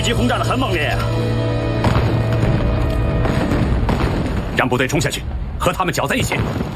敌机轰炸得很猛烈啊！ 让部队冲下去，和他们搅在一起。